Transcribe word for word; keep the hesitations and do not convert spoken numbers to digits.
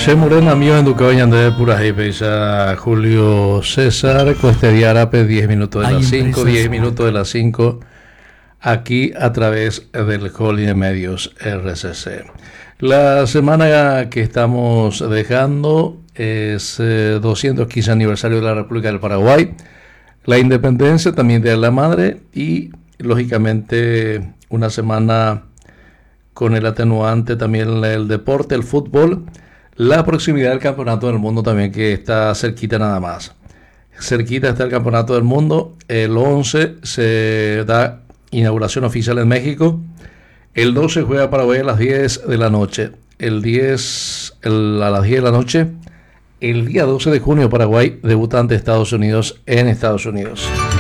Che Morena, mío educado y andé de puras y pesa Julio César, Cuesta de Arape, diez minutos de las cinco, diez minutos de las cinco, aquí a través del Holding de Medios R C C. La semana que estamos dejando es eh, doscientos quince aniversario de la República del Paraguay, la independencia también de la madre y lógicamente una semana con el atenuante también el deporte, el fútbol, la proximidad del campeonato del mundo también que está cerquita nada más. Cerquita está el campeonato del mundo, el once se da inauguración oficial en México, el doce juega Paraguay a las diez de la noche, el diez el, a las diez de la noche, el día doce de junio Paraguay debuta ante Estados Unidos en Estados Unidos.